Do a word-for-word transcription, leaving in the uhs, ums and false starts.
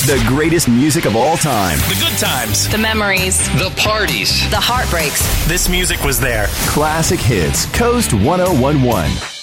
The greatest music of all time. The good times. The memories. The parties. The heartbreaks. This music was there. Classic Hits, Coast one oh one one.